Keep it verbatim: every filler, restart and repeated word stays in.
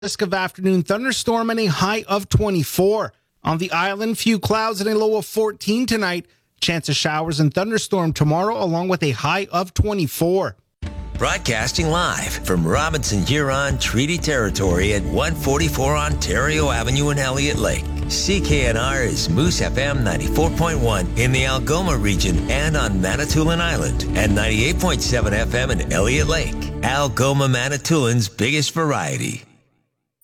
Risk of afternoon thunderstorm and a high of twenty-four. On the island, few clouds and a low of fourteen tonight. Chance of showers and thunderstorm tomorrow, along with a high of twenty-four. Broadcasting live from Robinson Huron Treaty Territory at one forty-four Ontario Avenue in Elliott Lake. C K N R is Moose F M ninety-four point one in the Algoma region and on Manitoulin Island, and ninety-eight point seven F M in Elliott Lake. Algoma Manitoulins' biggest variety.